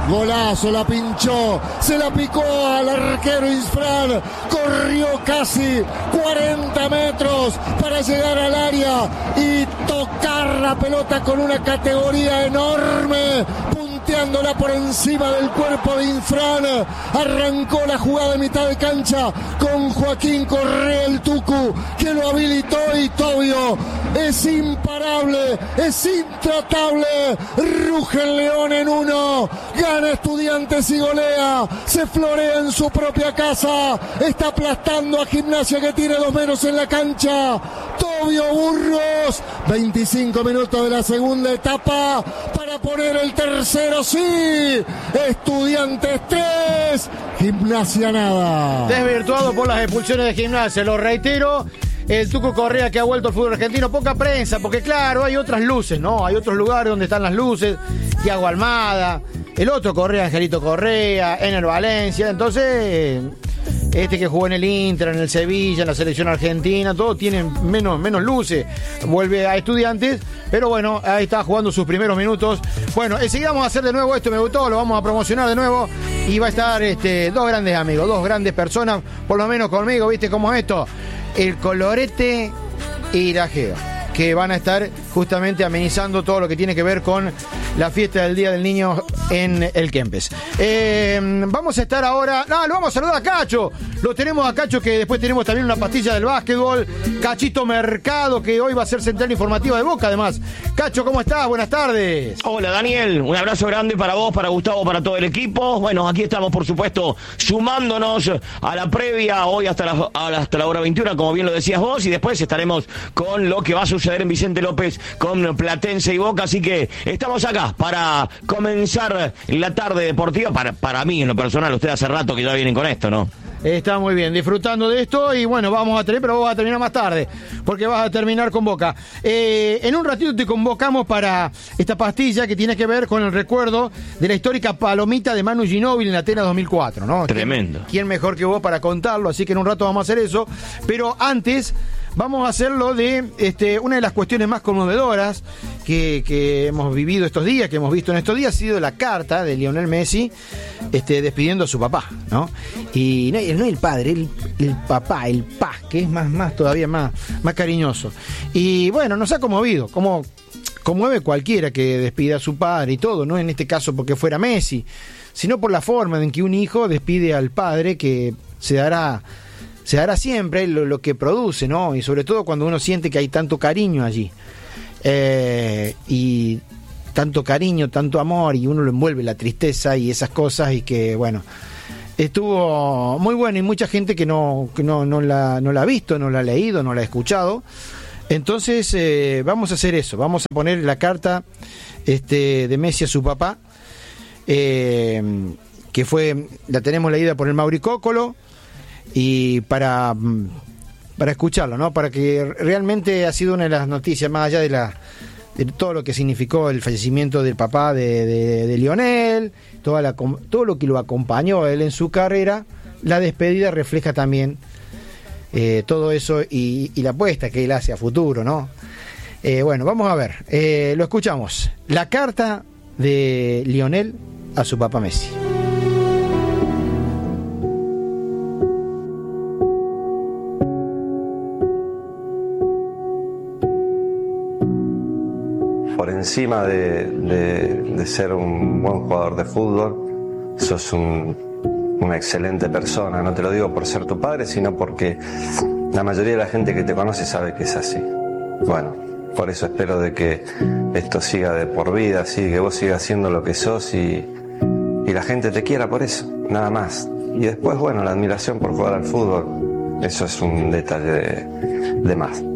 Golazo, la pinchó, se la picó al arquero Isfran, corrió casi 40 metros para llegar al área y tocar la pelota con una categoría enorme, punteándola por encima del cuerpo de Isfran. Arrancó la jugada de mitad de cancha con Joaquín Correa, el Tucu, que lo habilitó, y Tobio es imparable, es intratable. Ruge el León en uno, gana Estudiantes y golea, se florea en su propia casa, está aplastando a Gimnasia, que tiene 2 menos en la cancha. Tobio Burros, 25 minutos de la segunda etapa para poner el tercero, sí. Estudiantes 3, Gimnasia nada. Desvirtuado por las expulsiones de Gimnasia, lo reitero. El Tucu Correa, que ha vuelto al fútbol argentino, poca prensa, porque claro, hay otras luces, ¿no? Hay otros lugares donde están las luces, Thiago Almada, el otro Correa, Angelito Correa, Ener Valencia, entonces este que jugó en el Inter, en el Sevilla, en la selección argentina, todos tienen menos luces. Vuelve a Estudiantes, pero bueno, ahí está jugando sus primeros minutos. Bueno, enseguida vamos a hacer de nuevo esto, me gustó, lo vamos a promocionar de nuevo, y va a estar dos grandes amigos, 2 grandes personas, por lo menos conmigo, ¿viste cómo es esto? El Colorete y la Geo, que van a estar justamente amenizando todo lo que tiene que ver con la fiesta del Día del Niño en el Kempes. Vamos a estar ahora... No, lo vamos a saludar a Cacho. Lo tenemos a Cacho, que después tenemos también una pastilla del básquetbol. Cachito Mercado, que hoy va a ser central informativa de Boca, además. Cacho, ¿cómo estás? Buenas tardes. Hola, Daniel. Un abrazo grande para vos, para Gustavo, para todo el equipo. Bueno, aquí estamos, por supuesto, sumándonos a la previa hoy hasta la hora 21, como bien lo decías vos, y después estaremos con lo que va a suceder en Vicente López con Platense y Boca. Así que estamos acá para comenzar la tarde deportiva. Para mí, en lo personal, ustedes hace rato que ya vienen con esto, ¿no? Está muy bien, disfrutando de esto, y bueno, vamos a tener, pero vos vas a terminar más tarde, porque vas a terminar con Boca. En un ratito te convocamos para esta pastilla que tiene que ver con el recuerdo de la histórica palomita de Manu Ginóbili en Atenas 2004, ¿no? Tremendo. ¿Quién mejor que vos para contarlo? Así que en un rato vamos a hacer eso, pero antes vamos a hacerlo de una de las cuestiones más conmovedoras que hemos vivido estos días, que hemos visto en estos días, ha sido la carta de Lionel Messi despidiendo a su papá, ¿no? Y no el padre, el papá, el pa, que es todavía más cariñoso. Y bueno, nos ha conmovido, como conmueve cualquiera que despida a su padre y todo, no en este caso porque fuera Messi, sino por la forma en que un hijo despide al padre, que se dará siempre lo que produce, ¿no? Y sobre todo cuando uno siente que hay tanto cariño allí. Y tanto cariño, tanto amor, y uno lo envuelve la tristeza y esas cosas, y que, bueno, estuvo muy bueno, y mucha gente que no la ha visto, no la ha leído, no la ha escuchado. Entonces vamos a hacer eso, vamos a poner la carta de Messi a su papá, que la tenemos leída por el Mauri Cócolo, y para escucharlo, ¿no? Para que realmente ha sido una de las noticias, más allá de todo lo que significó el fallecimiento del papá de Lionel, todo lo que lo acompañó a él en su carrera. La despedida refleja también todo eso y la apuesta que él hace a futuro, ¿no? Bueno, vamos a ver, lo escuchamos. La carta de Lionel a su papá Messi. Por encima de ser un buen jugador de fútbol, sos una excelente persona. No te lo digo por ser tu padre, sino porque la mayoría de la gente que te conoce sabe que es así. Bueno, por eso espero de que esto siga de por vida, así que vos sigas siendo lo que sos y la gente te quiera por eso, nada más. Y después, bueno, la admiración por jugar al fútbol, eso es un detalle de más.